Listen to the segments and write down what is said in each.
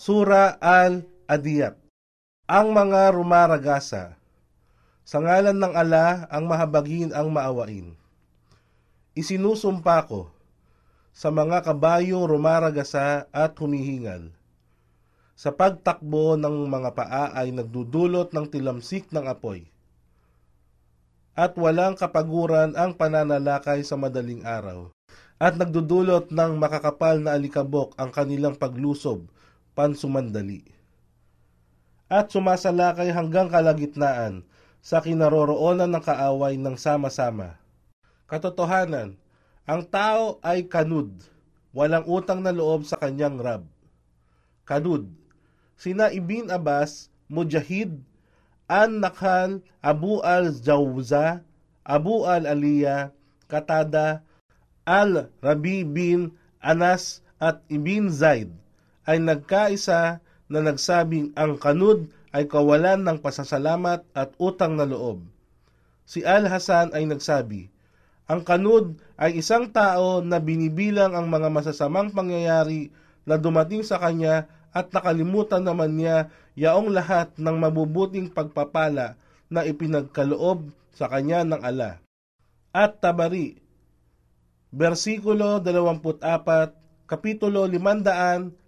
Sura Al-Adiyat. Ang mga rumaragasa. Sa ngalan ng Allah, ang mahabagin ang maawain. Isinusumpa ko sa mga kabayong rumaragasa at humihingal. Sa pagtakbo ng mga paa ay nagdudulot ng tilamsik ng apoy. At walang kapaguran ang pananalakay sa madaling araw. At nagdudulot ng makakapal na alikabok ang kanilang paglusob pansumandali. At sumasalakay hanggang kalagitnaan sa kinaroroonan ng kaaway ng sama-sama. Katotohanan, ang tao ay kanud, walang utang na loob sa kanyang Rab. Kanud, sina Ibn Abbas, Mujahid, An-Nakhal, Abu al-Jawza, Abu al-Aliyah, Qatada, Al-Rabi bin Anas at Ibn Zaid ay nagkaisa na nagsabing ang kanud ay kawalan ng pasasalamat at utang na loob. Si Al-Hasan ay nagsabi, ang kanud ay isang tao na binibilang ang mga masasamang pangyayari na dumating sa kanya at nakalimutan naman niya yaong lahat ng mabubuting pagpapala na ipinagkaloob sa kanya ng Allah. At Tabari, versikulo 24, kapitulo 566.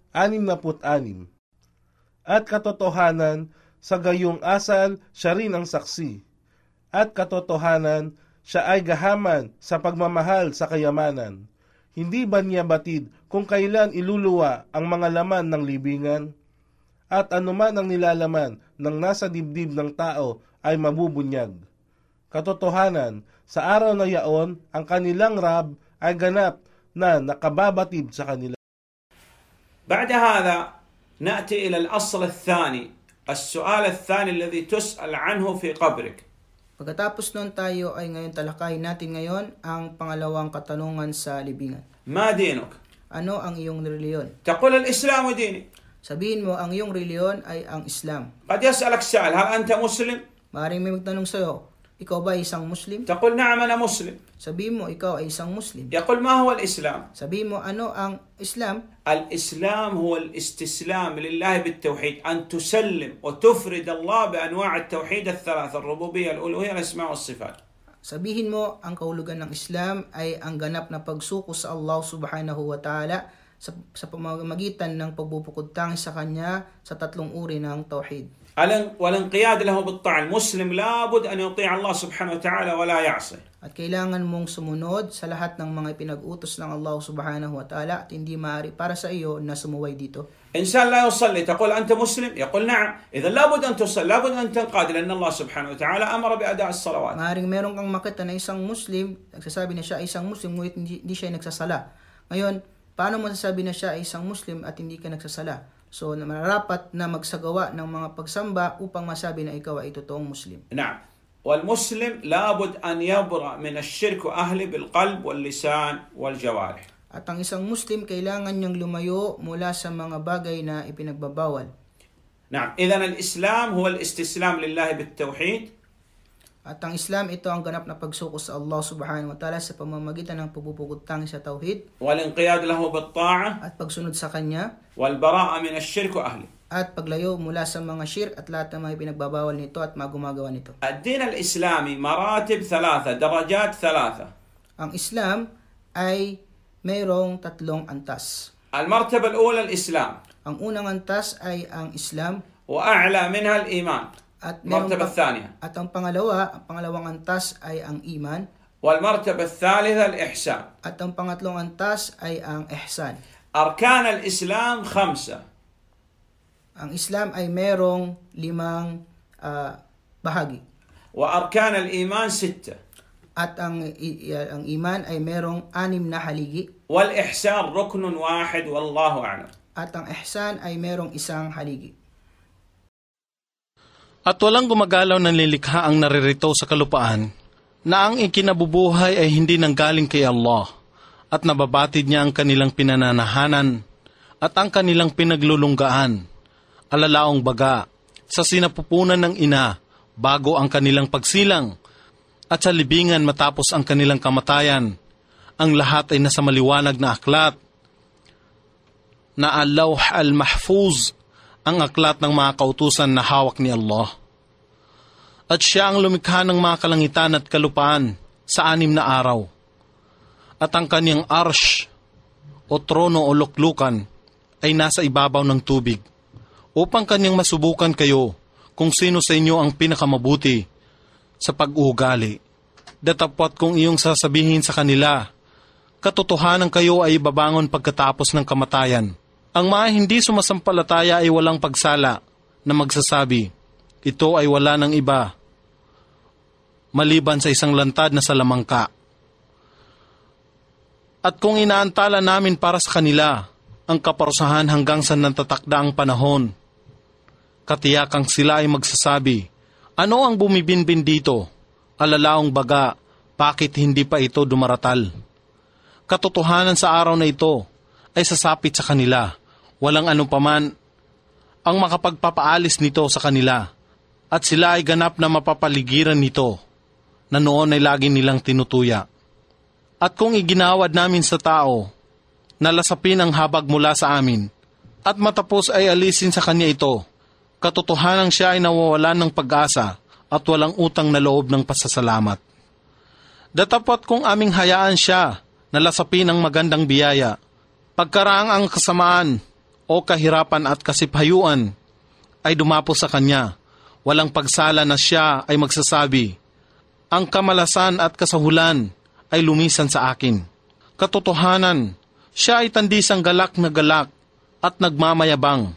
At katotohanan, sa gayong asal, siya rin ang saksi. At katotohanan, siya ay gahaman sa pagmamahal sa kayamanan. Hindi ba niya batid kung kailan iluluwa ang mga laman ng libingan? At anuman ang nilalaman ng nasa dibdib ng tao ay mabubunyag. Katotohanan, sa araw na yaon, ang kanilang Rab ay ganap na nakababatid sa kanila. بعد هذا نأتي إلى الأصل الثاني، السؤال الثاني الذي تسأل عنه في قبرك. Pagkatapos nun tayo ay ngayon talakayin natin ngayon ang pangalawang katanungan sa libingan. ما دينك؟ Ano ang iyong reliyon? تقول الإسلام ديني. Sabihin mo ang iyong reliyon ay ang Islam. قد يسألك سائل هل أنت مسلم؟ Maaaring may magtanong sa iyo, ikaw ba ay isang Muslim? تقول نعم أنا مسلم. Sabihin mo ikaw ay isang Muslim. يقول ما هو الإسلام؟ Sabihin mo ano ang Islam? الإسلام هو الاستسلام لله بالتوحيد، أن تسلم وتفرد الله بأنواع التوحيد الثلاثة، الربوبية الألوهية الأسماء والصفات. Sabihin mo ang kahulugan ng Islam ay ang ganap na pagsuko sa Allah subhanahu wa ta'ala sa pamamagitan ng pagbubukod tangi sa Kanya sa tatlong uri ng tauhid. والانقياد له بالطاعة. المسلم لابد أن يطيع الله سبحانه وتعالى ولا يعصي. At kailangan mong sumunod sa lahat ng mga ipinag-utos ng Allah subhanahu wa ta'ala at hindi maaari para sa iyo na sumuway dito. إنسان لا يصلي تقول أنت مسلم؟ يقول نعم. إذا لابد أن تصلي، لابد أن تنقاد لأن الله سبحانه وتعالى أمر بأداء الصلوات. Maaring meron kang makita na isang Muslim, nagsasabi na siya ay isang Muslim ngunit hindi siya nagsasala. Ngayon, paano mo sasabi na siya ay isang Muslim at hindi ka nagsasala? So, mararapat na magsagawa ng mga pagsamba upang masabi na ikaw ay totoong Muslim. نعم. والمسلم لابد أن يبرأ من الشرك وأهله بالقلب واللسان والجوارح. At ang isang Muslim kailangan niyang lumayo mula sa mga bagay na ipinagbabawal. نعم. إذن الإسلام هو الاستسلام لله بالتوحيد. At ang Islam, ito ang ganap na pagsuko sa Allah subhanahu wa ta'ala sa pamamagitan ng pagbubukod tangi sa tauhid. والانقياد له بالطاعة. At pagsunod sa Kanya. والبراءة من الشرك وأهله. At paglayo mula sa mga shirk at lahat ng mga pinagbabawal nito at mga gumagawa nito. الدين الإسلامي مراتب ثلاثة، درجات ثلاثة. Ang Islam ay mayroong tatlong antas. المرتبة الأولى الإسلام. Ang unang antas ay ang Islam. وأعلى منها الإيمان. At المرتبة الثانية. At ang pangalawang antas ay ang iman. والمرتبة الثالثة الإحسان. At ang pangatlong antas ay ang ihsan. أركان الإسلام 5. Ang Islam ay mayroong 5 bahagi. وأركان الإيمان 6. At ang iman ay mayroong 6 na haligi. والإحسان ركن واحد والله أعلم. At ang ihsan ay mayroong isang haligi. At walang gumagalaw ng lilikha ang naririto sa kalupaan na ang ikinabubuhay ay hindi nanggaling kay Allah at nababatid niya ang kanilang pinananahanan at ang kanilang pinaglulunggaan, alalaong baga, sa sinapupunan ng ina bago ang kanilang pagsilang at sa libingan matapos ang kanilang kamatayan. Ang lahat ay nasa maliwanag na aklat na al-lawh al-mahfuz ang aklat ng mga kautusan na hawak ni Allah. At siya ang lumikha ng mga kalangitan at kalupaan sa 6 na araw. At ang kanyang arsh o trono o luklukan ay nasa ibabaw ng tubig, upang kanyang masubukan kayo kung sino sa inyo ang pinakamabuti sa pag-uugali. Datapwat kung iyong sasabihin sa kanila, katotohanan kayo ay babangon pagkatapos ng kamatayan. Ang mga hindi sumasampalataya ay walang pagsala na magsasabi, ito ay wala ng iba, maliban sa isang lantad na salamangka. At kung inaantala namin para sa kanila ang kaparusahan hanggang sa natatakda ang panahon, katiyakang sila ay magsasabi, ano ang bumibinbin dito? Alalaong baga, bakit hindi pa ito dumaratal? Katotohanan sa araw na ito ay sasapit sa kanila, walang anupaman ang makapagpapaalis nito sa kanila, at sila ay ganap na mapapaligiran nito, na noon ay lagi nilang tinutuya. At kung iginawad namin sa tao, nalasapin ang habag mula sa amin, at matapos ay alisin sa kanya ito, katotohanang siya ay nawawalan ng pag-asa at walang utang na loob ng pasasalamat. Datapot kung aming hayaan siya, nalasapin ang magandang biyaya, pagkaraang ang kasamaan o kahirapan at kasiphayuan ay dumapo sa kanya, walang pagsala na siya ay magsasabi, ang kamalasan at kasahulan ay lumisan sa akin. Katotohanan, siya ay tandisang galak na galak at nagmamayabang,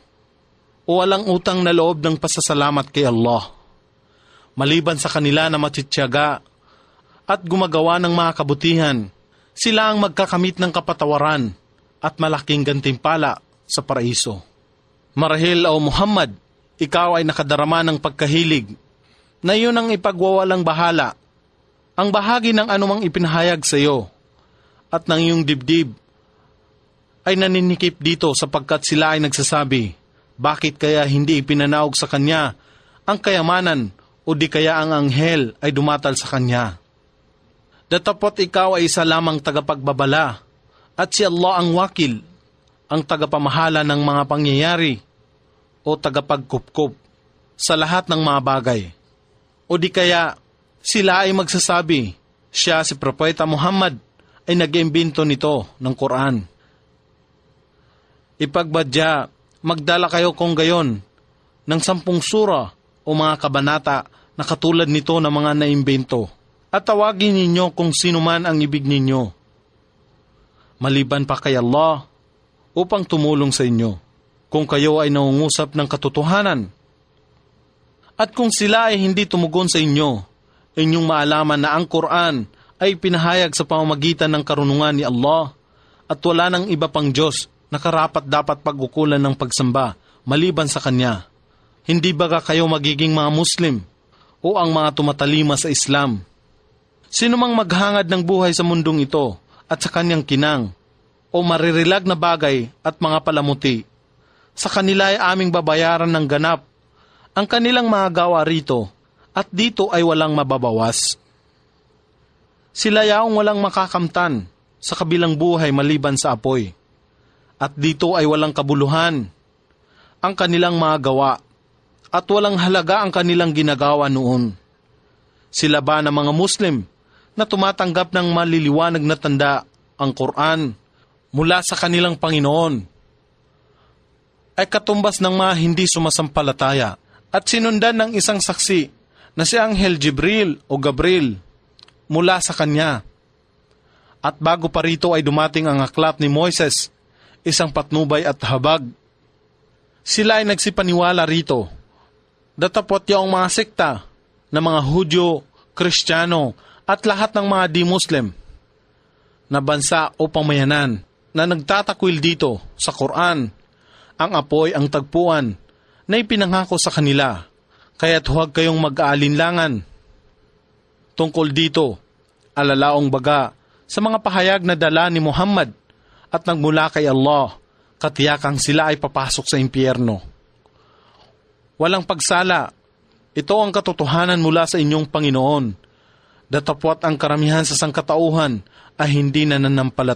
o walang utang na loob ng pasasalamat kay Allah. Maliban sa kanila na matityaga at gumagawa ng mga kabutihan, sila ang magkakamit ng kapatawaran at malaking gantimpala sa paraiso. Marahil o Muhammad, ikaw ay nakadarama ng pagkahilig na iyon ang ipagwawalang bahala, ang bahagi ng anumang ipinahayag sa iyo, at ng iyong dibdib ay naninikip dito sapagkat sila ay nagsasabi, bakit kaya hindi ipinanaog sa kanya ang kayamanan o di kaya ang anghel ay dumatal sa kanya? Datapot ikaw ay isa lamang tagapagbabala, at si Allah ang wakil, ang tagapamahala ng mga pangyayari o tagapagkupkup sa lahat ng mga bagay. O di kaya sila ay magsasabi, siya si Propeta Muhammad ay nag-imbento nito ng Quran. Ipagbadya, magdala kayo kung gayon ng 10 sura o mga kabanata na katulad nito na mga naimbento, at tawagin ninyo kung sino man ang ibig ninyo, maliban pa kay Allah, upang tumulong sa inyo, kung kayo ay nangungusap ng katotohanan. At kung sila ay hindi tumugon sa inyo, inyong maalaman na ang Quran ay pinahayag sa pamamagitan ng karunungan ni Allah, at wala nang iba pang Diyos na karapat dapat pag-ukulan ng pagsamba maliban sa Kanya. Hindi baga kayo magiging mga Muslim o ang mga tumatalima sa Islam? Sino mang maghangad ng buhay sa mundong ito at sa kanyang kinang, o maririlag na bagay at mga palamuti, sa kanila ay aming babayaran ng ganap ang kanilang mga gawa rito, at dito ay walang mababawas. Sila yaong walang makakamtan sa kabilang buhay maliban sa apoy, at dito ay walang kabuluhan ang kanilang mga gawa, at walang halaga ang kanilang ginagawa noon. Sila ba na mga Muslim na tumatanggap ng maliliwanag na tanda, ang Quran, mula sa kanilang Panginoon, ay katumbas ng mga hindi sumasampalataya at sinundan ng isang saksi na si Anghel Jibril o Gabriel mula sa kanya. At bago pa rito ay dumating ang aklat ni Moises, isang patnubay at habag. Sila ay nagsipaniwala rito. Datapot yung mga sekta na mga Hudyo, Kristiyano at lahat ng mga di-Muslim na bansa o pamayanan na nagtatakwil dito sa Quran, ang apoy ang tagpuan na ipinangako sa kanila, kaya't huwag kayong mag-aalinlangan tungkol dito, alalaong baga sa mga pahayag na dala ni Muhammad at nagmula kay Allah, katiyakang sila ay papasok sa impyerno. Walang pagsala, ito ang katotohanan mula sa inyong Panginoon. Datapwat ang karamihan sa sangkatauhan ay hindi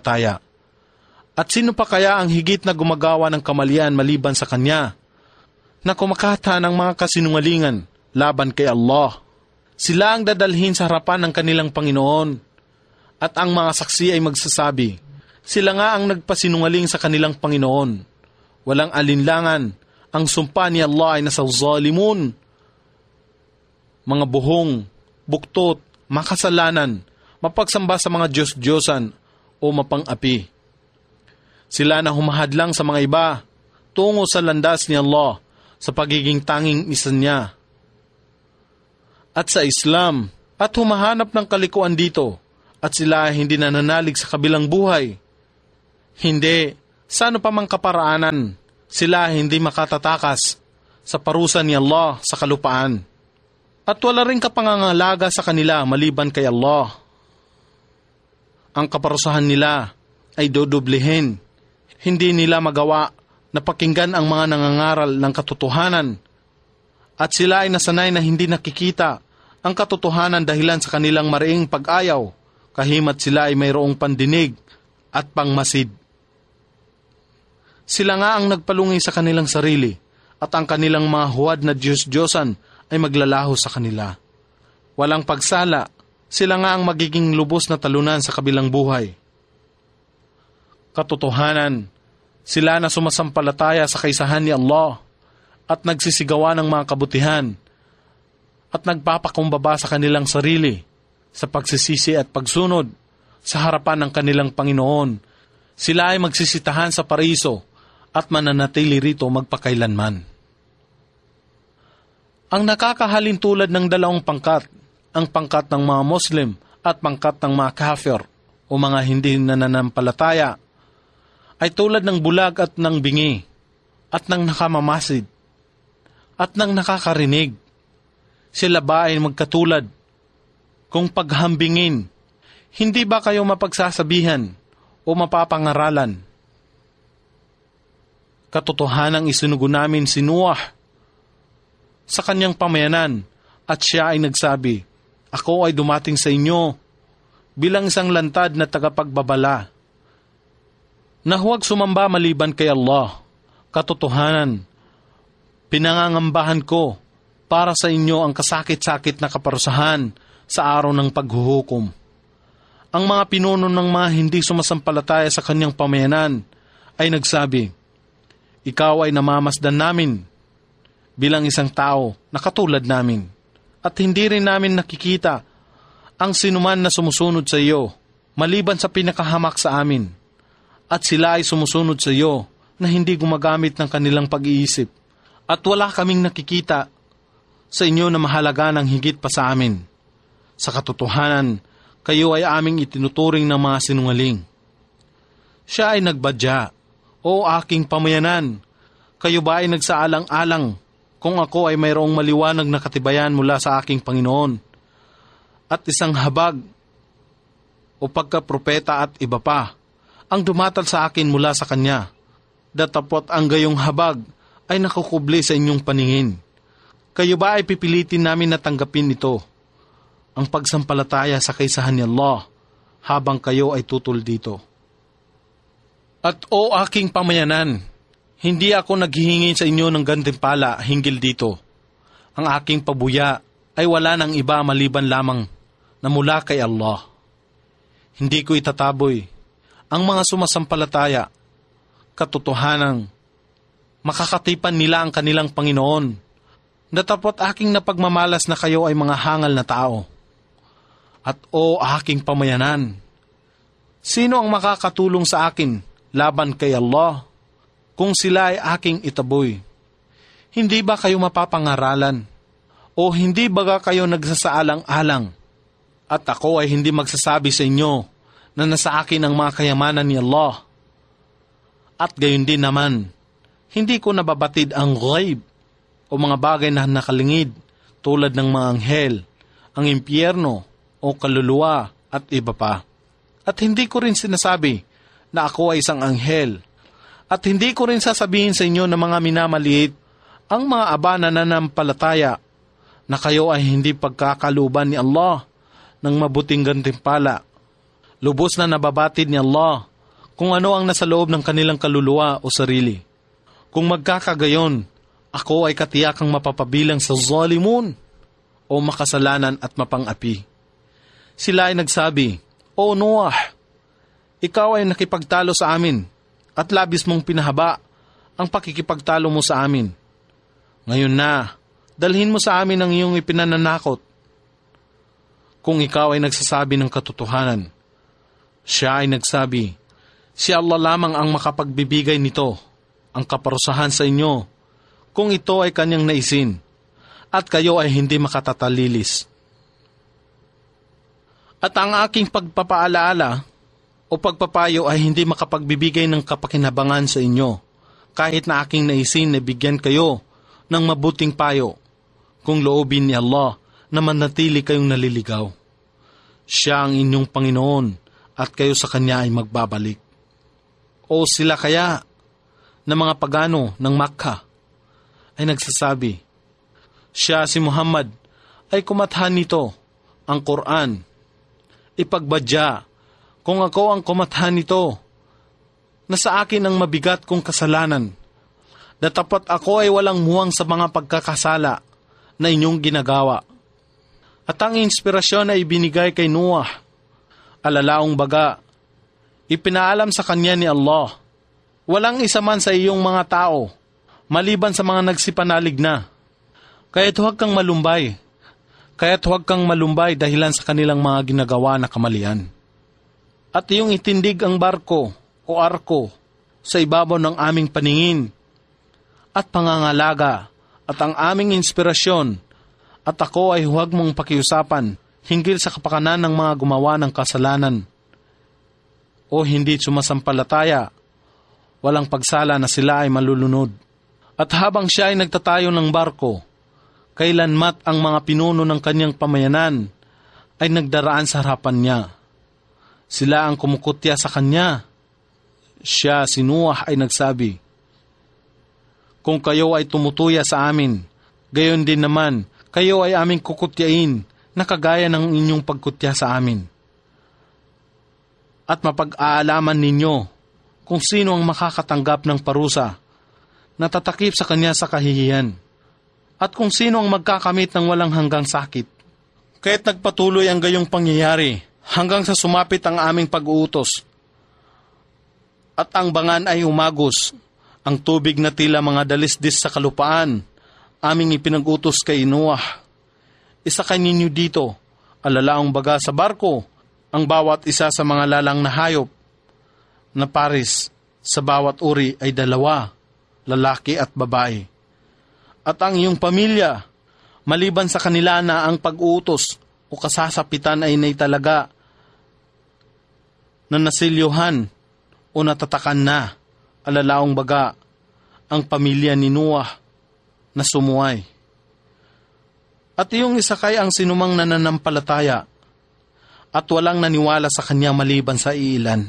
nananampalataya. At sino pa kaya ang higit na gumagawa ng kamalian maliban sa Kanya? na kumakata ng mga kasinungalingan laban kay Allah. Sila ang dadalhin sa harapan ng kanilang Panginoon at ang mga saksi ay magsasabi, sila nga ang nagpasinungaling sa kanilang Panginoon. Walang alinlangan, ang sumpa ni Allah ay nasa zalimun, mga buhong, buktot, makasalanan, mapagsamba sa mga Diyos-Diyosan o mapang-api. Sila na humahadlang sa mga iba tungo sa landas ni Allah sa pagiging tanging isa niya at sa Islam at humahanap ng kalikuan dito at sila ay hindi nananalig sa kabilang buhay. Hindi, sa ano pa mang kaparaanan, sila hindi makatatakas sa parusa ni Allah sa kalupaan. At wala rin kapangangalaga sa kanila maliban kay Allah. Ang kaparusahan nila ay dodoblihin. Hindi nila magawa na pakinggan ang mga nangangaral ng katotohanan. At sila ay nasanay na hindi nakikita ang katotohanan dahilan sa kanilang mariing pag-ayaw, kahimat sila ay mayroong pandinig at pangmasid. Sila nga ang nagpalungi sa kanilang sarili at ang kanilang mga huwad na Diyos-Diyosan ay maglalaho sa kanila. Walang pagsala, sila nga ang magiging lubos na talunan sa kabilang buhay. Katotohanan, sila na sumasampalataya sa kaisahan ni Allah at nagsisigawa ng mga kabutihan at nagpapakumbaba sa kanilang sarili sa pagsisisi at pagsunod sa harapan ng kanilang Panginoon. Sila ay magsisitahan sa paraiso at mananatili rito magpakailanman. Ang nakakahalin tulad ng dalawang pangkat, ang pangkat ng mga Muslim at pangkat ng mga kafir o mga hindi nananampalataya, ay tulad ng bulag at ng bingi at ng nakamamasid at ng nakakarinig. Sila ba ay magkatulad? Kung paghambingin, hindi ba kayo mapagsasabihan o mapapangaralan? Katotohanang isinugo namin si Noah sa kanyang pamayanan at siya ay nagsabi, ako ay dumating sa inyo bilang isang lantad na tagapagbabala na huwag sumamba maliban kay Allah. Katotohanan, pinangangambahan ko para sa inyo ang kasakit-sakit na kaparusahan sa araw ng paghuhukom. Ang mga pinuno ng mga hindi sumasampalataya sa kanyang pamayanan ay nagsabi, ikaw ay namamasdan namin bilang isang tao na katulad namin at hindi rin namin nakikita ang sinuman na sumusunod sa iyo maliban sa pinakahamak sa amin at sila ay sumusunod sa iyo na hindi gumagamit ng kanilang pag-iisip at wala kaming nakikita sa inyo na mahalaga ng higit pa sa amin. Sa katotohanan, kayo ay aming itinuturing ng mga sinungaling. Siya ay nagbadya, o aking pamayanan, kayo ba ay nagsaalang-alang kung ako ay mayroong maliwanag na katibayan mula sa aking Panginoon at isang habag o pagkapropeta at iba pa ang dumatal sa akin mula sa kanya, datapot ang gayong habag ay nakukubli sa inyong paningin. Kayo ba ay pipilitin namin na tanggapin ito, ang pagsampalataya sa kaisahan ni Allah, habang kayo ay tutol dito? At o aking pamayanan, hindi ako naghihingi sa inyo ng gantimpala hinggil dito. Ang aking pabuya ay wala ng iba maliban lamang na mula kay Allah. Hindi ko itataboy ang mga sumasampalataya, katotohanang makakatipan nila ang kanilang Panginoon, datapot aking napagmamalas na kayo ay mga hangal na tao. At o aking pamayanan, sino ang makakatulong sa akin laban kay Allah kung sila ay aking itaboy? Hindi ba kayo mapapangaralan? O hindi ba kayo nagsasaalang-alang? At ako ay hindi magsasabi sa inyo na nasa akin ang mga kayamanan ni Allah. At gayon din naman, hindi ko nababatid ang ghaib o mga bagay na nakalingid tulad ng mga anghel, ang impyerno o kaluluwa at iba pa. At hindi ko rin sinasabi na ako ay isang anghel. At hindi ko rin sasabihin sa inyo na mga minamaliit ang mga aba na nanampalataya na kayo ay hindi pagkakaluban ni Allah ng mabuting gantimpala. Lubos na nababatid ni Allah kung ano ang nasa loob ng kanilang kaluluwa o sarili. Kung magkakagayon, ako ay katiyakang mapapabilang sa zalimun o makasalanan at mapang-api. Sila ay nagsabi, O Noah, ikaw ay nakipagtalo sa amin at labis mong pinahaba ang pakikipagtalo mo sa amin. Ngayon na, dalhin mo sa amin ang iyong ipinananakot. Kung ikaw ay nagsasabi ng katotohanan, siya ay nagsabi, si Allah lamang ang makapagbibigay nito, ang kaparusahan sa inyo, kung ito ay kanyang naisin, at kayo ay hindi makatatalilis. At ang aking pagpapaalaala o pagpapayo ay hindi makapagbibigay ng kapakinabangan sa inyo, kahit na aking naisin na bigyan kayo ng mabuting payo, kung loobin ni Allah na manatili kayong naliligaw. Siya ang inyong Panginoon at kayo sa Kanya ay magbabalik. O sila kaya na mga pagano ng Makkah ay nagsasabi, siya si Muhammad ay kumathan nito, ang Quran. Ipagbadya, kung ako ang kumathan nito, na sa akin ang mabigat kong kasalanan, na tapat ako ay walang muwang sa mga pagkakasala na inyong ginagawa. At ang inspirasyon ay ibinigay kay Noah. Alalaong baga, ipinaalam sa kanya ni Allah, walang isa man sa iyong mga tao, maliban sa mga nagsipanalig na. Kaya't huwag kang malumbay dahilan sa kanilang mga ginagawa na kamalian. At iyong itindig ang barko o arko sa ibabaw ng aming paningin at pangangalaga at ang aming inspirasyon, at ako ay huwag mong pakiusapan hinggil sa kapakanan ng mga gumawa ng kasalanan o hindi sumasampalataya, walang pagsala na sila ay malulunod. At habang siya ay nagtatayo ng barko, kailanmat ang mga pinuno ng kanyang pamayanan ay nagdaraan sa harapan niya. Sila ang kumukutya sa kanya. Siya, si Noah, ay nagsabi, kung kayo ay tumutuya sa amin, gayon din naman, kayo ay aming kukutyain na kagaya ng inyong pagkutya sa amin. At mapag-aalaman ninyo kung sino ang makakatanggap ng parusa na tatakip sa kanya sa kahihiyan, at kung sino ang magkakamit ng walang hanggang sakit. Kaya't nagpatuloy ang gayong pangyayari hanggang sa sumapit ang aming pag-uutos. At ang bangan ay umagos, ang tubig na tila mga dalisdis sa kalupaan, aming ipinag-utos kay Noah. Isakay ninyo dito, alalaong baga sa barko, ang bawat isa sa mga lalang na hayop, na pares sa bawat uri ay 2, lalaki at babae. At ang iyong pamilya, maliban sa kanila na ang pag-uutos o kasasapitan ay naitalaga na nasilyuhan o natatakan na, alalaong baga ang pamilya ni Noah na sumuway. At iyong isakay ang sinumang nananampalataya at walang naniwala sa kanya maliban sa iilan.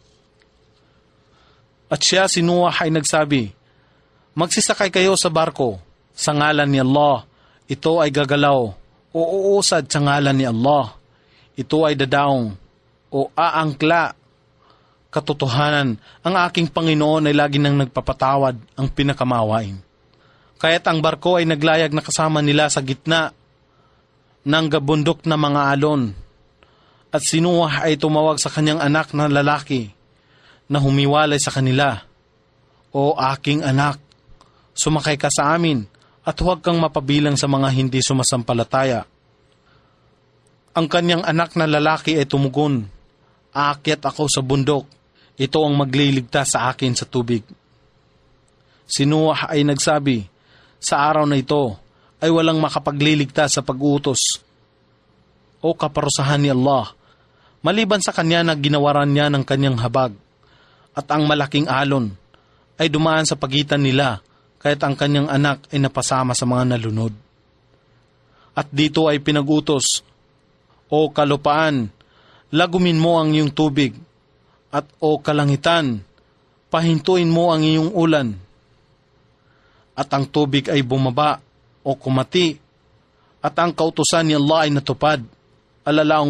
At siya, si Noah, ay nagsabi, magsisakay kayo sa barko sa ngalan ni Allah. Ito ay gagalaw o uusad sa ngalan ni Allah. Ito ay dadaong o aangkla. Katotohanan, ang aking Panginoon ay lagi nang nagpapatawad, ang pinakamawain. Kaya't ang barko ay naglayag na kasama nila sa gitna ng gabundok na mga alon. At si Noah ay tumawag sa kanyang anak na lalaki na humiwalay sa kanila, O aking anak, sumakay ka sa amin at huwag kang mapabilang sa mga hindi sumasampalataya. Ang kanyang anak na lalaki ay tumugon, aakyat ako sa bundok, ito ang magliligtas sa akin sa tubig. Si Noah ay nagsabi, sa araw na ito ay walang makapagliligtas sa pag-utos o kaparusahan ni Allah, maliban sa kanya na ginawaran niya ng kanyang habag, at ang malaking alon ay dumaan sa pagitan nila, kahit ang kanyang anak ay napasama sa mga nalunod. At dito ay pinag-utos, O kalupaan, lagumin mo ang iyong tubig, at o kalangitan, pahintuin mo ang iyong ulan. At ang tubig ay bumaba o kumati, at ang kautusan ni Allah ay natupad, alalaong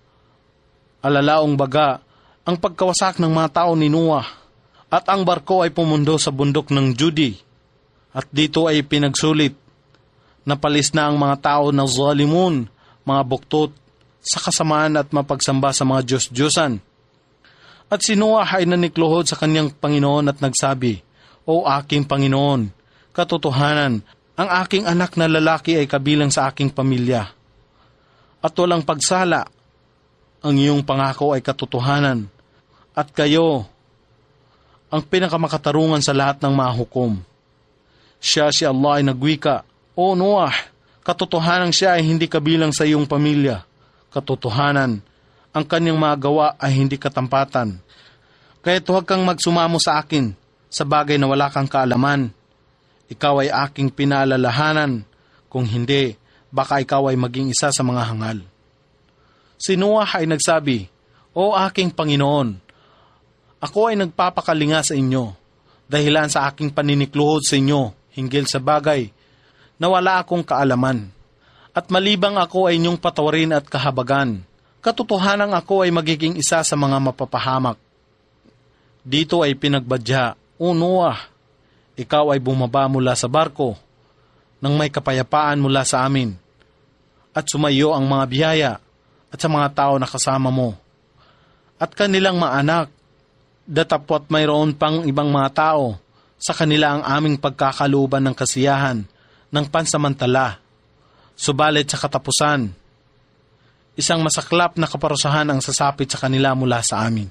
baga, ang pagkawasak ng mga tao ni Noah, at ang barko ay pumundo sa bundok ng Judi, At dito ay pinagsulit, napalis na ang mga tao na zalimun, mga buktot, sa kasamaan at mapagsamba sa mga Diyos-Diyosan. At si Noah ay nanikluhod sa kanyang Panginoon at nagsabi, O aking Panginoon, katotohanan, ang aking anak na lalaki ay kabilang sa aking pamilya. At walang pagsala, ang iyong pangako ay katotohanan. At kayo, ang pinakamakatarungan sa lahat ng mahukom. Siya si Allah ay nagwika, O Noah, katotohanan siya ay hindi kabilang sa iyong pamilya. Katotohanan, ang kanyang mga gawa ay hindi katampatan. Kaya't huwag kang magsumamo sa akin sa bagay na wala kang kaalaman. Ikaw ay aking pinaalalahanan. Kung hindi, baka ikaw ay maging isa sa mga hangal. Si Noah ay nagsabi, O aking Panginoon, ako ay nagpapakalinga sa inyo, dahilan sa aking paninikluhod sa inyo, hinggil sa bagay na wala akong kaalaman. At malibang ako ay inyong patawarin at kahabagan, katotohanan ako ay magiging isa sa mga mapapahamak. Dito ay pinagbadya, O Noah, ikaw ay bumaba mula sa barko nang may kapayapaan mula sa amin, at sumayo ang mga biyaya at sa mga tao na kasama mo, at kanilang maanak, datapwat mayroon pang ibang mga tao, sa kanila ang aming pagkakalooban ng kasiyahan ng pansamantala. Subalit sa katapusan, isang masaklap na kaparusahan ang sasapit sa kanila mula sa amin.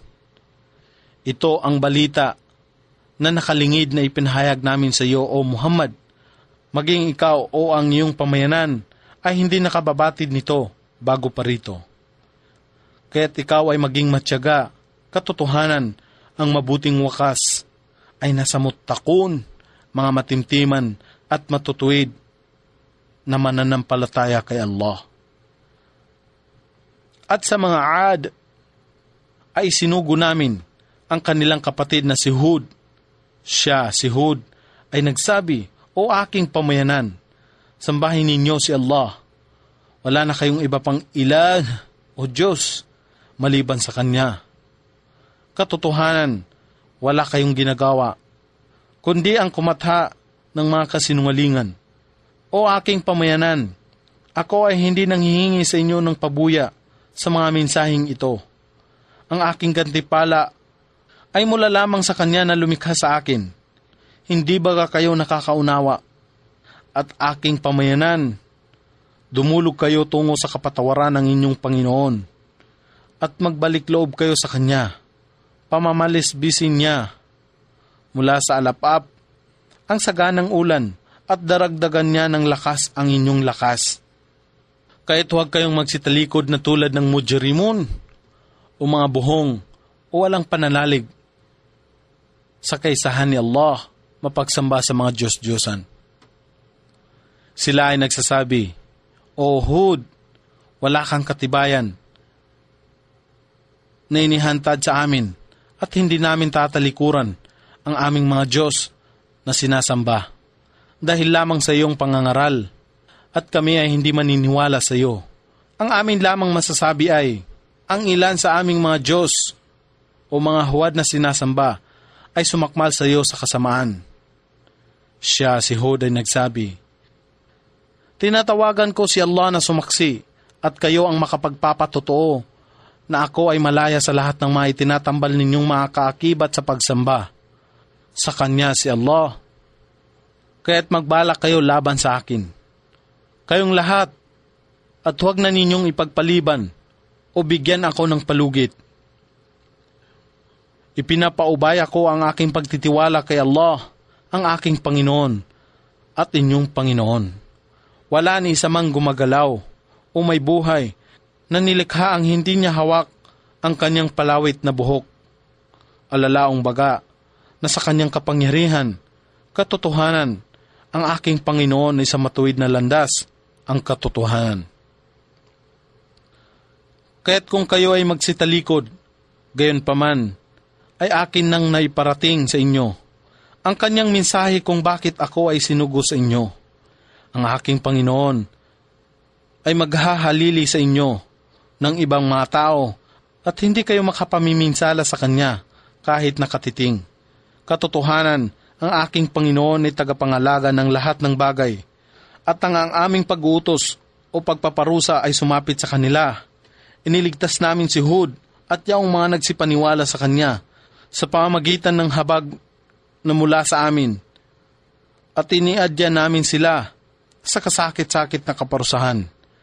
Ito ang balita na nakalingid na ipinahayag namin sa iyo, O Muhammad. Maging ikaw o ang iyong pamayanan ay hindi nakababatid nito bago pa rito. Kaya't ikaw ay maging matyaga, katotohanan, ang mabuting wakas ay nasa muttaqun, mga matimtiman at matutuwid na mananampalataya kay Allah. At sa mga Ad ay sinugo namin ang kanilang kapatid na si Hud. Siya, si Hud, ay nagsabi, O aking pamayanan, sambahin ninyo si Allah. Wala na kayong iba pang ilah o Diyos maliban sa Kanya. Katotohanan, wala kayong ginagawa, kundi ang kumatha ng mga kasinungalingan. O aking pamayanan, ako ay hindi nanghihingi sa inyo ng pabuya sa mga mensaheng ito. Ang aking gantipala ay mula lamang sa Kanya na lumikha sa akin. Hindi ba kayo nakakaunawa? At aking pamayanan, dumulog kayo tungo sa kapatawaran ng inyong Panginoon at magbalik loob kayo sa Kanya. Pamamalisbisin niya mula sa alapap ang saganang ulan at daragdagan niya ng lakas ang inyong lakas. Kaya't huwag kayong magsitalikod na tulad ng mujrimun o mga buhong o walang pananalig sa kaisahan ni Allah, mapagsamba sa mga Diyos-Diyosan. Sila ay nagsasabi, O Hud, wala kang katibayan na inihantad sa amin at hindi namin tatalikuran ang aming mga Diyos na sinasamba dahil lamang sa iyong pangangaral at kami ay hindi maniniwala sa iyo. Ang amin lamang masasabi ay, ang ilan sa aming mga Diyos o mga huwad na sinasamba ay sumakmal sa iyo sa kasamaan. Siya, si Hud, ay nagsabi, Tinatawagan ko si Allah na sumaksi at kayo ang makapagpapatotoo na ako ay malaya sa lahat ng mga itinatambal ninyong mga kaakibat sa pagsamba. Sa Kanya si Allah. Kaya't magbalak kayo laban sa akin. Kayong lahat, at huwag na ninyong ipagpaliban o bigyan ako ng palugit. Ipinapaubaya ko ang aking pagtitiwala kay Allah, ang aking Panginoon at inyong Panginoon. Wala ni isa mang gumagalaw o may buhay na nilikha ang hindi niya hawak ang kanyang palawit na buhok. Alalaong baga na sa kanyang kapangyarihan, katotohanan, ang aking Panginoon ay sa matuwid na landas, ang katotohanan. Kaya't kung kayo ay magsitalikod, gayon paman, ay akin nang naiparating sa inyo ang kanyang mensahe kung bakit ako ay sinugo sa inyo. Ang aking Panginoon ay maghahalili sa inyo ng ibang mga tao at hindi kayo makapamiminsala sa Kanya kahit nakatiting. Katotohanan, Ang aking Panginoon ay tagapangalaga ng lahat ng bagay, at ang aming pag-uutos o pagpaparusa ay sumapit sa kanila. Iniligtas namin si Hud at yaong mga nagsipaniwala sa kanya sa pamamagitan ng habag na mula sa amin, at iniadya namin sila sa kasakit-sakit na kaparusahan.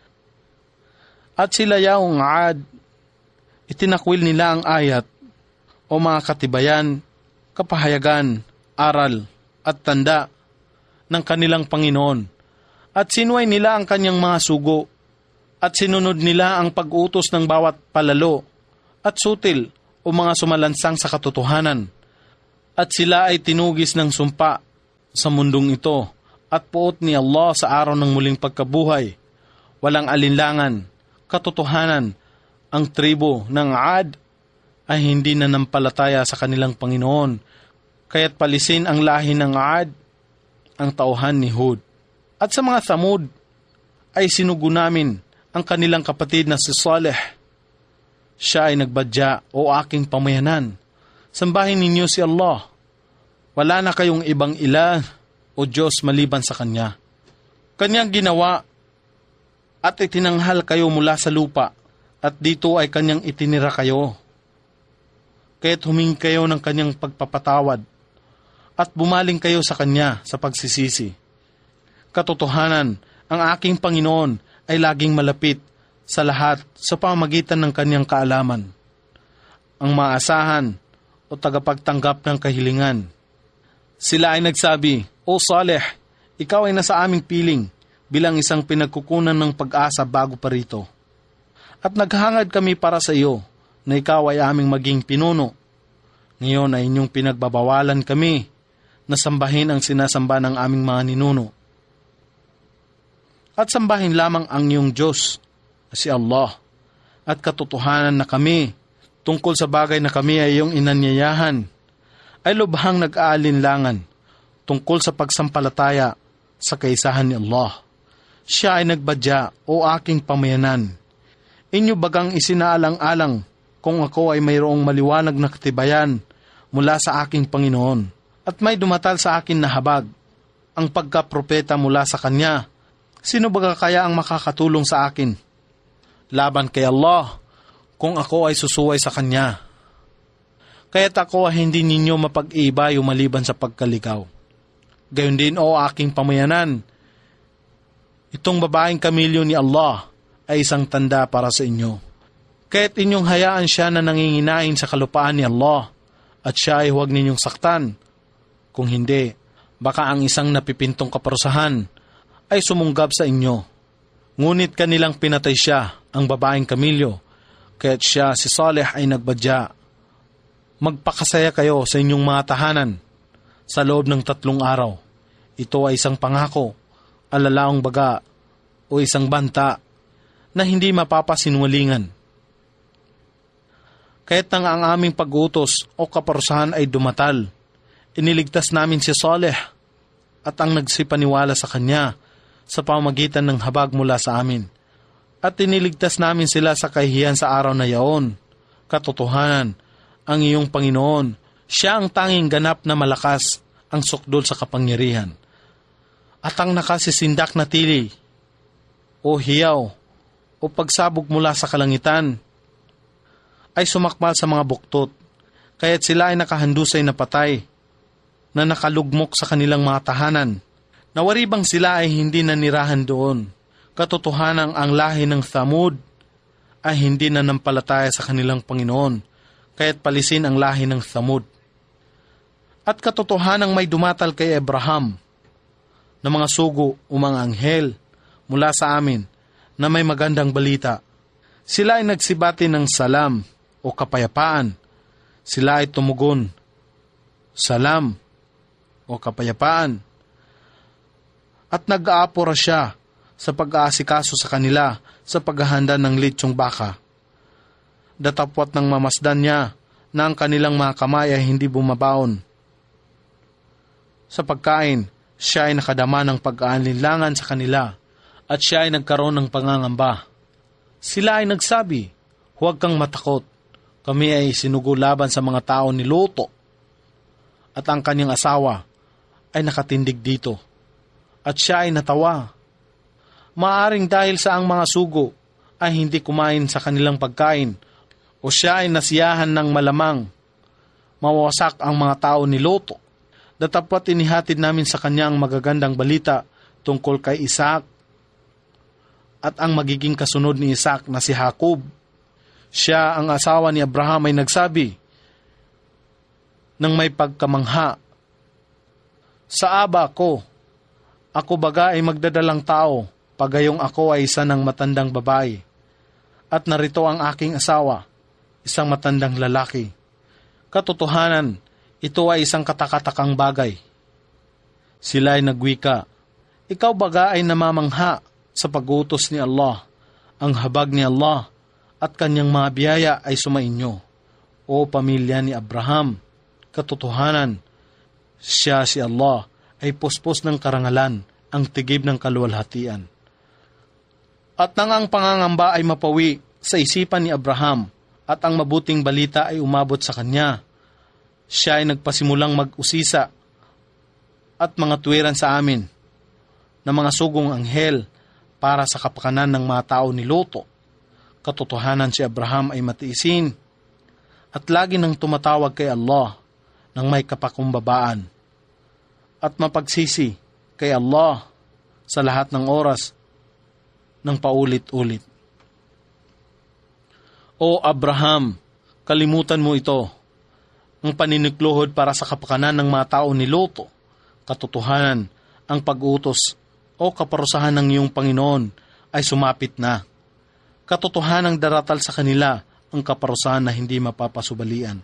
At sila yaong Aad, itinakwil nila ang ayat o mga katibayan, kapahayagan, aral at tanda ng kanilang Panginoon, at sinuway nila ang kanyang mga sugo, at sinunod nila ang pag-utos ng bawat palalo at sutil o mga sumalansang sa katotohanan, at sila ay tinugis ng sumpa sa mundong ito at puot ni Allah sa araw ng muling pagkabuhay. Walang alinlangan, katotohanan, ang tribo ng Aad ay hindi nanampalataya sa kanilang Panginoon, kaya't palisin ang lahi ng Aad ang tauhan ni Hud. At sa mga Thamud ay sinugo namin ang kanilang kapatid na si Saleh. Siya ay nagbadya, o aking pamayanan, sambahin ninyo si Allah. Wala na kayong ibang ilah o Diyos maliban sa Kanya. Kanyang ginawa at itinanghal kayo mula sa lupa, at dito ay Kanyang itinira kayo. Kaya't humingi kayo ng Kanyang pagpapatawad at bumaling kayo sa Kanya sa pagsisisi. Katotohanan, ang aking Panginoon ay laging malapit sa lahat sa pamamagitan ng Kanyang kaalaman, ang maasahan o tagapagtanggap ng kahilingan. Sila ay nagsabi, O Saleh, ikaw ay nasa aming piling bilang isang pinagkukunan ng pag-asa bago pa rito. At naghangad kami para sa iyo na ikaw ay aming maging pinuno. Ngayon ay inyong pinagbabawalan kami na sambahin ang sinasamba ng aming mga ninuno. At sambahin lamang ang iyong Diyos, si Allah, at katotohanan na kami tungkol sa bagay na kami ay iyong inanyayahan ay lubhang nag-aalinlangan tungkol sa pagsampalataya sa kaisahan ni Allah. Siya ay nagbadya, o aking pamayanan. Inyo bagang isinaalang-alang kung ako ay mayroong maliwanag na katibayan mula sa aking Panginoon, at may dumatal sa akin na habag, ang pagkapropeta mula sa Kanya. Sino baga kaya ang makakatulong sa akin laban kay Allah kung ako ay susuway sa Kanya? Kaya't ako ay hindi ninyo mapag-iibayo maliban sa pagkalikaw. Gayon din, o aking pamayanan, itong babaeng kamilyo ni Allah ay isang tanda para sa inyo. Kaya't inyong hayaan siya na nanginginain sa kalupaan ni Allah, at siya ay huwag ninyong saktan. Kung hindi, baka ang isang napipintong kaparusahan ay sumunggab sa inyo. Ngunit kanilang pinatay siya, ang babaeng kamilyo, kaya't siya, si Saleh, ay nagbadya. Magpakasaya kayo sa inyong mga tahanan sa loob ng 3 araw. Ito ay isang pangako, alalaong baga, o isang banta na hindi mapapasinwalingan. Kaya't nang ang aming pag-utos o kaparusahan ay dumatal, iniligtas namin si Saleh at ang nagsipaniwala sa kanya sa pamamagitan ng habag mula sa amin. At iniligtas namin sila sa kahihiyan sa araw na yaon. Katotohanan, ang iyong Panginoon, siya ang tanging ganap na malakas, ang sukdol sa kapangyarihan. At ang nakasisindak na tili, o hiyaw, o pagsabog mula sa kalangitan, ay sumakmal sa mga buktot, kaya't sila ay nakahandusay na patay, na nakalugmok sa kanilang mga tahanan. Nawaribang sila ay hindi nanirahan doon. Katotohanan, ang lahi ng Thamud ay hindi nanampalataya sa kanilang Panginoon, kaya't palisin ang lahi ng Thamud. At katotohanang may dumatal kay Abraham na mga sugo o mga anghel mula sa amin na may magandang balita. Sila ay nagsibati ng salam o kapayapaan. Sila ay tumugon, salam o kapayapaan. At nag-aapura siya sa pag-aasikaso sa kanila sa paghahanda ng litsyong baka. Datapwat ng mamasdan niya na ang kanilang mga kamay ay hindi bumabaon. Sa pagkain, siya ay nakadama ng pag-aalinlangan sa kanila at siya ay nagkaroon ng pangangamba. Sila ay nagsabi, huwag kang matakot, kami ay sinugo laban sa mga tao ni Luto at ang kanyang asawa ay nakatindig dito at siya ay natawa. Maaring dahil sa ang mga sugo ay hindi kumain sa kanilang pagkain o siya ay nasiyahan ng malamang mawasak ang mga tao ni Lot. Datapwat inihatid namin sa kanya ang magagandang balita tungkol kay Isaac at ang magiging kasunod ni Isaac na si Jacob. Siya, ang asawa ni Abraham, ay nagsabi nang may pagkamangha, "Sa aba ko, ako baga ay magdadalang tao, pagayong ako ay isa ng matandang babae, at narito ang aking asawa, isang matandang lalaki. Katotohanan, ito ay isang katakatakang bagay." Sila ay nagwika, "Ikaw baga ay namamangha sa pag-utos ni Allah, ang habag ni Allah at kanyang mga biyaya ay sumainyo, o pamilya ni Abraham. Katotohanan, siya si Allah ay puspos ng karangalan, ang tigib ng kaluwalhatian." At nang ang pangangamba ay mapawi sa isipan ni Abraham at ang mabuting balita ay umabot sa kanya, siya ay nagpasimulang mag-usisa at mga tuwiran sa amin na mga sugong anghel para sa kapakanan ng mga tao ni Lot. Katotohanan, si Abraham ay matiisin at lagi nang tumatawag kay Allah ng may kapakumbabaan at mapagsisi kay Allah sa lahat ng oras ng paulit-ulit. O Abraham, kalimutan mo ito, ang paninikluhod para sa kapakanan ng mga tao ni Lot. Katotohanan, ang pag-utos o kaparusahan ng iyong Panginoon ay sumapit na. Katotohanang daratal sa kanila ang kaparusahan na hindi mapapasubalian.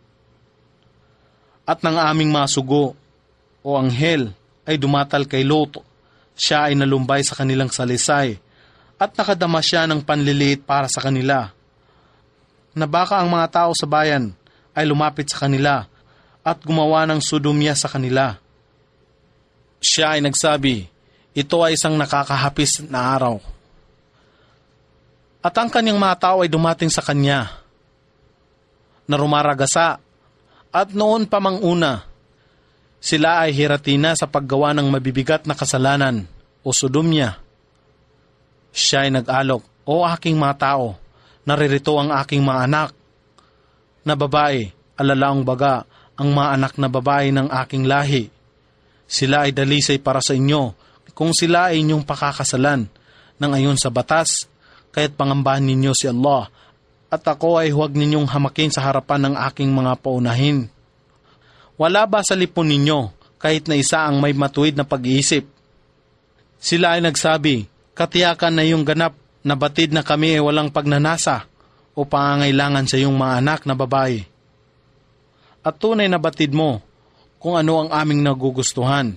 At ng aming mga sugo o anghel ay dumatal kay Lot. Siya ay nalumbay sa kanilang salisay at nakadama siya ng panliliit para sa kanila, na baka ang mga tao sa bayan ay lumapit sa kanila at gumawa ng sodomya sa kanila. Siya ay nagsabi, "Ito ay isang nakakahapis na araw." At ang kanyang mga tao ay dumating sa kanya na rumaragasa, at noon pa mang una, sila ay hiratina sa paggawa ng mabibigat na kasalanan o sodomya. Siya ay nag-alok, "O aking mga tao, naririto ang aking mga anak na babae, alalaong baga ang mga anak na babae ng aking lahi. Sila ay dalisay para sa inyo kung sila ay inyong pakakasalan ng ayon sa batas, kaya't pangambahan ninyo si Allah, at ako ay huwag ninyong hamakin sa harapan ng aking mga paunahin. Wala ba sa lipon ninyo kahit na isa ang may matuwid na pag-iisip?" Sila ay nagsabi, "Katiyakan na iyong ganap na batid na kami ay walang pagnanasa o pangangailangan sa iyong mga anak na babae. At tunay na batid mo kung ano ang aming nagugustuhan."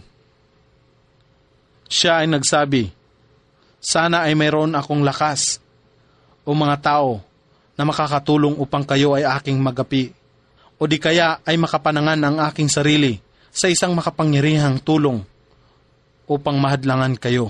Siya ay nagsabi, "Sana ay mayroon akong lakas o mga tao na makakatulong upang kayo ay aking magapi, o di kaya ay makapanangan ang aking sarili sa isang makapangyarihang tulong upang mahadlangan kayo."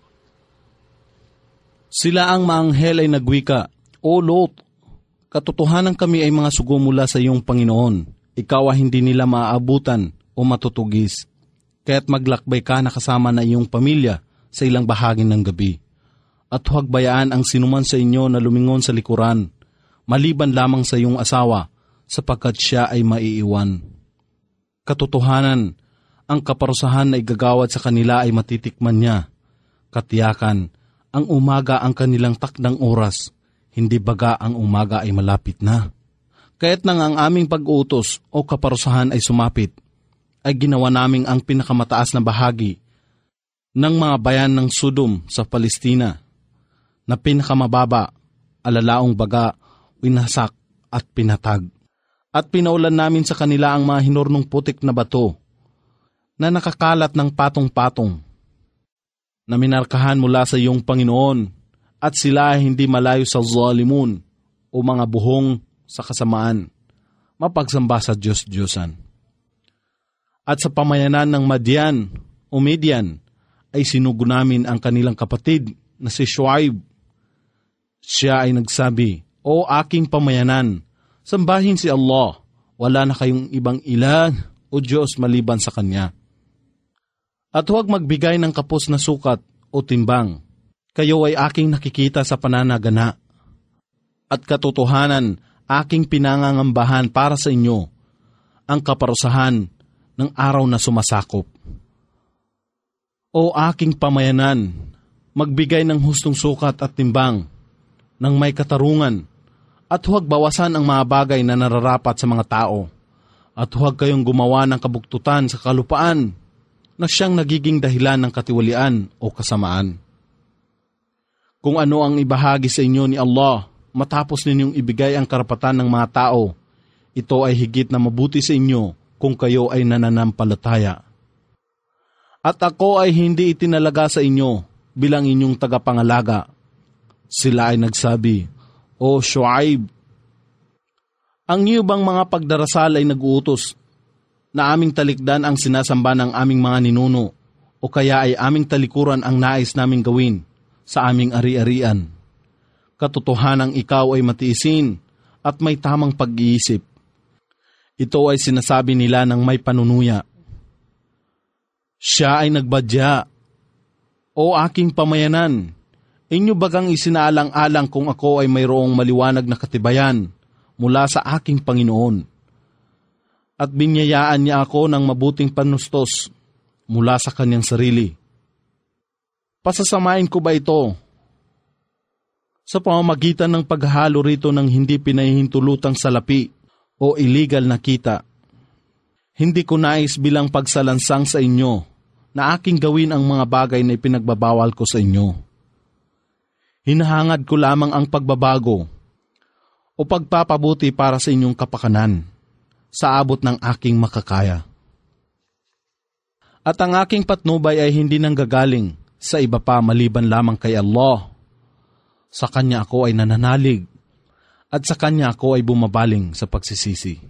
Sila ang maanghel ay nagwika, "O Lot, katotohanan kami ay mga sugo mula sa iyong Panginoon. Ikaw ay hindi nila maaabutan o matutugis, kaya't maglakbay ka na kasama na iyong pamilya sa ilang bahagi ng gabi. At huwag bayaan ang sinuman sa inyo na lumingon sa likuran, maliban lamang sa iyong asawa, sapagkat siya ay maiiwan. Katotohanan, ang kaparusahan na igagawad sa kanila ay matitikman niya. Katiyakan, ang umaga ang kanilang takdang oras, hindi baga ang umaga ay malapit na. Kaya't nang ang aming pag-utos o kaparusahan ay sumapit, ay ginawa naming ang pinakamataas na bahagi ng mga bayan ng Sodom sa Palestina, na pinakamababa, alalaong baga, winasak at pinatag. At pinaulan namin sa kanila ang mga hinurnong putik na bato na nakakalat ng patong-patong, na minarkahan mula sa iyong Panginoon, at sila ay hindi malayo sa zalimun o mga buhong sa kasamaan, mapagsamba sa Diyos-Diyosan. At sa pamayanan ng Madian o Midian ay sinugo namin ang kanilang kapatid na si Shuaib. Siya ay nagsabi, "O aking pamayanan, sambahin si Allah, wala na kayong ibang ilan o Diyos maliban sa Kanya. At huwag magbigay ng kapos na sukat o timbang. Kayo ay aking nakikita sa pananagana. At katotohanan, aking pinangangambahan para sa inyo ang kaparusahan ng araw na sumasakop. O aking pamayanan, magbigay ng hustong sukat at timbang ng may katarungan at huwag bawasan ang mga bagay na nararapat sa mga tao at huwag kayong gumawa ng kabuktutan sa kalupaan na siyang nagiging dahilan ng katiwalian o kasamaan. Kung ano ang ibahagi sa inyo ni Allah matapos ninyong ibigay ang karapatan ng mga tao, ito ay higit na mabuti sa inyo kung kayo ay nananampalataya. At ako ay hindi itinalaga sa inyo bilang inyong tagapangalaga. Sila ay nagsabi, O Shuaib, ang iyo bang mga pagdarasal ay nag-uutos na aming talikdan ang sinasamba ng aming mga ninuno o kaya ay aming talikuran ang nais naming gawin sa aming ari-arian? Katotohanang ikaw ay matiisin at may tamang pag-iisip. Ito ay sinasabi nila ng may panunuya. Siya ay nagbadya, O aking pamayanan, inyo bagang isinaalang-alang kung ako ay mayroong maliwanag na katibayan mula sa aking Panginoon? At binyayaan niya ako ng mabuting panustos mula sa kanyang sarili. Pasasamain ko ba ito sa pamamagitan ng paghahalo rito ng hindi pinahihintulutang salapi o illegal na kita? Hindi ko nais bilang pagsalansang sa inyo na aking gawin ang mga bagay na ipinagbabawal ko sa inyo. Hinahangad ko lamang ang pagbabago o pagpapabuti para sa inyong kapakanan sa abot ng aking makakaya. At ang aking patnubay ay hindi nanggagaling sa iba pa maliban lamang kay Allah. Sa Kanya ako ay nananalig at sa Kanya ako ay bumabaling sa pagsisisi.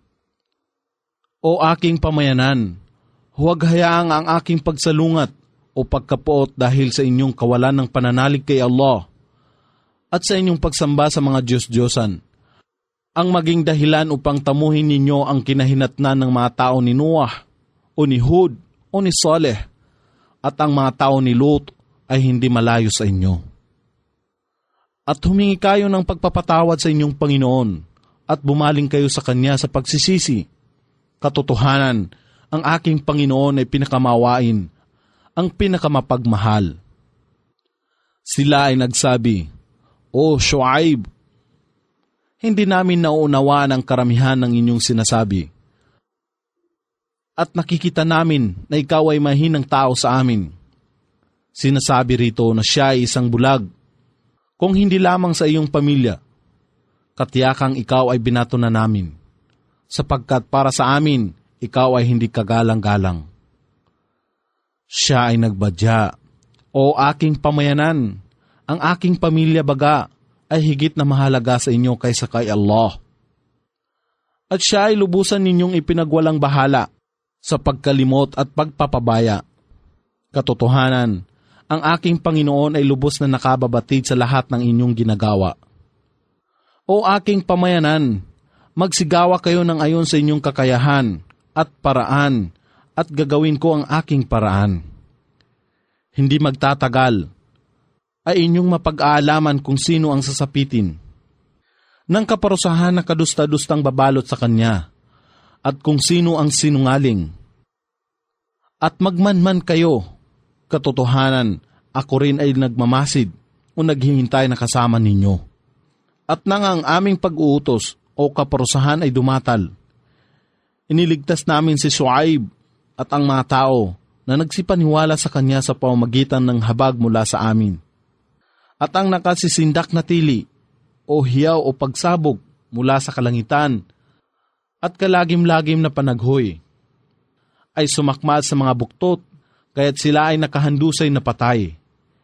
O aking pamayanan, huwag hayaang ang aking pagsalungat o pagkapuot dahil sa inyong kawalan ng pananalig kay Allah at sa inyong pagsamba sa mga Diyos-Diyosan ang maging dahilan upang tamuhin ninyo ang kinahinatnan ng mga tao ni Noah o ni Hud o ni Saleh at ang mga tao ni Lut ay hindi malayo sa inyo. At humingi kayo ng pagpapatawad sa inyong Panginoon at bumaling kayo sa Kanya sa pagsisisi. Katotohanan, ang aking Panginoon ay pinakamawain, ang pinakamapagmahal. Sila ay nagsabi, O Shuaib, hindi namin nauunawaan ang karamihan ng inyong sinasabi. At nakikita namin na ikaw ay mahinang tao sa amin. Sinasabi rito na siya ay isang bulag. Kung hindi lamang sa iyong pamilya, katiyakang ikaw ay binato na namin, sapagkat para sa amin, ikaw ay hindi kagalang-galang. Siya ay nagbadya, O aking pamayanan, ang aking pamilya baga ay higit na mahalaga sa inyo kaysa kay Allah. At siya ay lubusan ninyong ipinagwalang bahala sa pagkalimot at pagpapabaya. Katotohanan, ang aking Panginoon ay lubos na nakababatid sa lahat ng inyong ginagawa. O aking pamayanan, magsigawa kayo ng ayon sa inyong kakayahan at paraan at gagawin ko ang aking paraan. Hindi magtatagal ay inyong mapag-aalaman kung sino ang sasapitin ng kaparusahan na kadusta-dustang babalot sa kanya at kung sino ang sinungaling. At magmanman kayo, katotohanan, ako rin ay nagmamasid o naghihintay na kasama ninyo. At nang ang aming pag-uutos o kaparusahan ay dumatal, iniligtas namin si Shuaib at ang mga tao na nagsipaniwala sa kanya sa pamamagitan ng habag mula sa amin. At ang nakasisindak na tili o hiyaw o pagsabog mula sa kalangitan at kalagim-lagim na panaghoy ay sumakmal sa mga buktot, kaya't sila ay nakahandusay na patay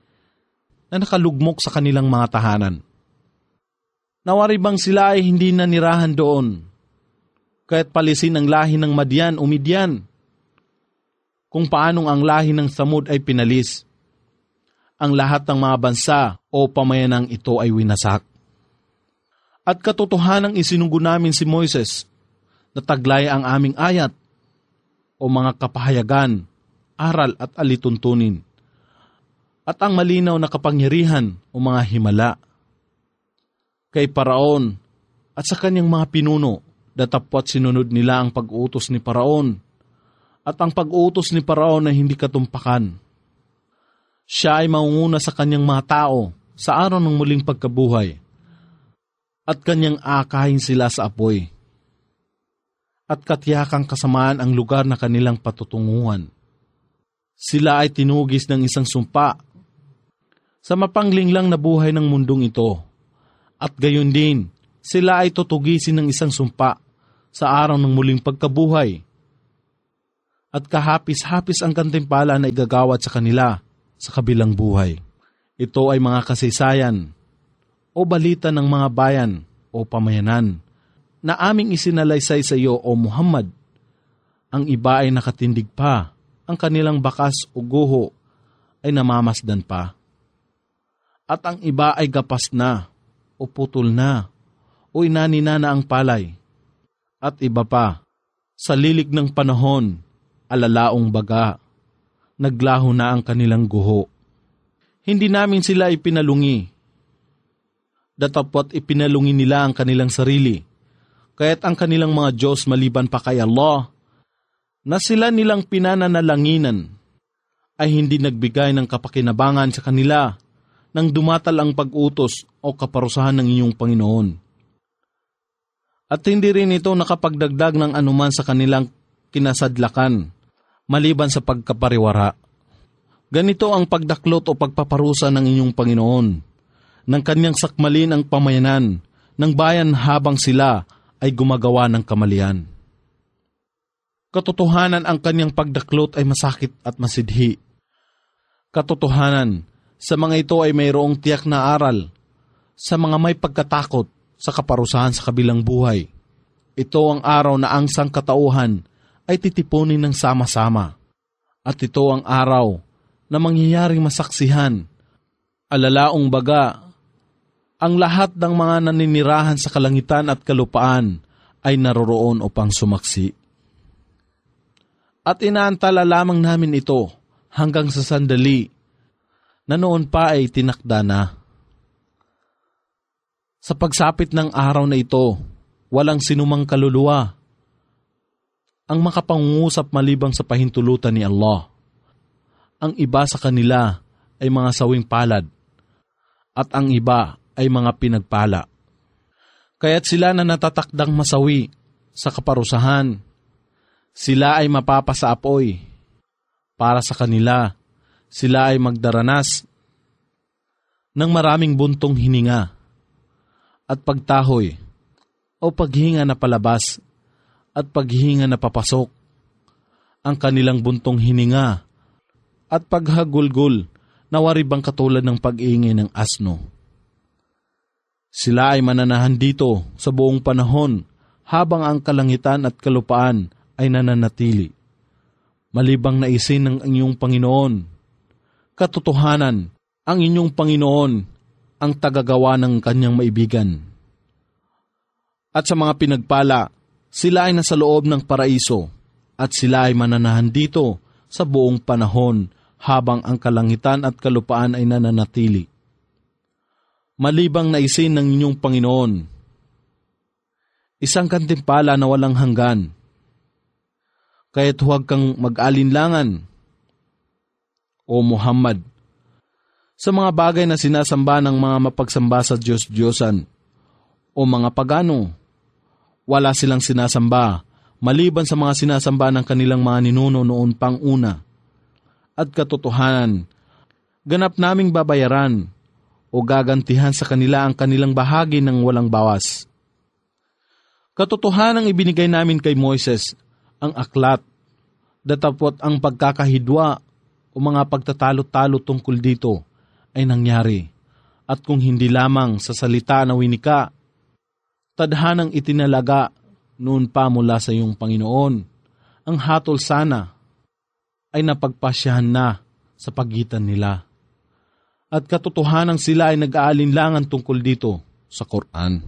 na nakalugmok sa kanilang mga tahanan. Nawari bang sila ay hindi nanirahan doon, kaya't palisin ang lahi ng Madian o Midian, kung paanong ang lahi ng Samud ay pinalis. Ang lahat ng mga bansa o pamayanang ito ay winasak. At katotohanang isinugo namin si Moises na taglay ang aming ayat o mga kapahayagan aral at alituntunin, at ang malinaw na kapangyarihan o mga himala. Kay Paraon at sa kanyang mga pinuno, datapwat sinunod nila ang pag-utos ni Paraon, at ang pag-utos ni Paraon ay hindi katumpakan. Siya ay mangunguna sa kanyang mga tao sa araw ng muling pagkabuhay, at kanyang aakahin sila sa apoy, at katiyakang kasamaan ang lugar na kanilang patutunguhan. Sila ay tinugis ng isang sumpa sa mapanglinglang na buhay ng mundong ito, at gayon din sila ay tutugisin ng isang sumpa sa araw ng muling pagkabuhay, at kahapis-hapis ang gantimpala na igagawad sa kanila sa kabilang buhay. Ito ay mga kasaysayan o balita ng mga bayan o pamayanan na aming isinalaysay sa iyo, O Muhammad. Ang iba ay nakatindig pa, ang kanilang bakas o guho ay namamasdan pa. At ang iba ay gapas na o putol na o inanina na ang palay. At iba pa, sa lilig ng panahon, alalaong baga, naglaho na ang kanilang guho. Hindi namin sila ipinalungi, datapwat ipinalungi nila ang kanilang sarili, kaya't ang kanilang mga Diyos maliban pa kay Allah, na sila nilang pinananalanginan, ay hindi nagbigay ng kapakinabangan sa kanila nang dumatal ang pag-utos o kaparusahan ng inyong Panginoon. At hindi rin ito nakapagdagdag ng anuman sa kanilang kinasadlakan, maliban sa pagkapariwara. Ganito ang pagdaklot o pagpaparusa ng inyong Panginoon, ng kanyang sakmalin ang pamayanan ng bayan habang sila ay gumagawa ng kamalian. Katotohanan, ang kanyang pagdaklot ay masakit at masidhi. Katotohanan, sa mga ito ay mayroong tiyak na aral sa mga may pagkatakot sa kaparusahan sa kabilang buhay. Ito ang araw na ang sangkatauhan ay titipunin ng sama-sama. At ito ang araw na mangyayaring masaksihan, alalaong baga, ang lahat ng mga naninirahan sa kalangitan at kalupaan ay naroroon upang sumaksi. At inaantala lamang namin ito hanggang sa sandali na noon pa ay tinakda na. Sa pagsapit ng araw na ito, walang sinumang kaluluwa ang makapangungusap malibang sa pahintulutan ni Allah. Ang iba sa kanila ay mga sawing palad, at ang iba ay mga pinagpala. Kaya't sila na natatakdang masawi sa kaparusahan, sila ay mapapasa apoy. Para sa kanila, sila ay magdaranas ng maraming buntong hininga at pagtahoy o paghinga na palabas at paghinga na papasok. Ang kanilang buntong hininga at paghagulgol na waribang katulad ng pag-iingay ng asno. Sila ay mananahan dito sa buong panahon habang ang kalangitan at kalupaan ay nananatili, malibang na isin ng inyong Panginoon. Katotohanan, ang inyong Panginoon ang tagagawa ng kanyang maibigan. At sa mga pinagpala, sila ay nasa loob ng paraiso, at sila ay mananahan dito sa buong panahon habang ang kalangitan at kalupaan ay nananatili, malibang na isin ng inyong Panginoon. Isang gantimpala na walang hanggan. Kaya't huwag kang mag-alinlangan, O Muhammad, sa mga bagay na sinasamba ng mga mapagsamba sa Diyos-Diyosan o mga pagano. Wala silang sinasamba maliban sa mga sinasamba ng kanilang mga ninuno noon pang una. At katotohanan, ganap naming babayaran o gagantihan sa kanila ang kanilang bahagi ng walang bawas. Katotohanang ibinigay namin kay Moises ang aklat, datapwat ang pagkakahidwa o mga pagtatalo-talo tungkol dito ay nangyari. At kung hindi lamang sa salita na winika, tadhanang itinalaga noon pa mula sa iyong Panginoon, ang hatol sana ay napagpasyahan na sa pagitan nila. At katotohanang sila ay nag-aalinlangan tungkol dito sa Quran.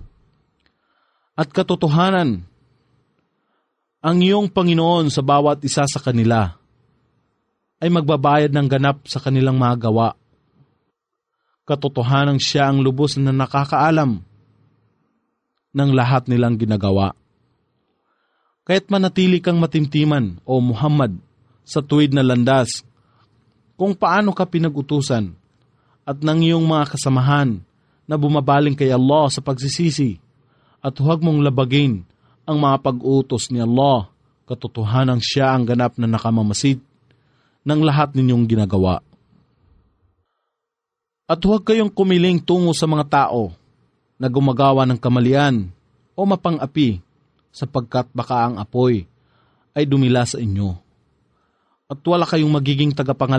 At katotohanan, ang iyong Panginoon sa bawat isa sa kanila ay magbabayad ng ganap sa kanilang mga gawa. Katotohanang siya ang lubos na nakakaalam ng lahat nilang ginagawa. Kaya't manatili kang matimtiman, o Muhammad, sa tuwid na landas, kung paano ka pinag-utusan, at ng iyong mga kasamahan na bumabaling kay Allah sa pagsisisi, at huwag mong labagin ang mga pag-utos ni Allah, katotohanang siya ang ganap na nakamamasid ng lahat ninyong ginagawa. At huwag kayong kumiling tungo sa mga tao na gumagawa ng kamalian o mapang-api, sapagkat baka ang apoy ay dumila sa inyo. At wala kayong magiging